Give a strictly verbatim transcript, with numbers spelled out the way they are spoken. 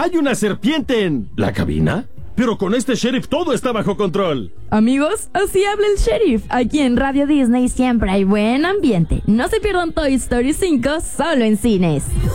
¡Hay una serpiente en la cabina! Pero con este sheriff todo está bajo control. Amigos, así habla el sheriff. Aquí en Radio Disney siempre hay buen ambiente. No se pierdan Toy Story cinco solo en cines.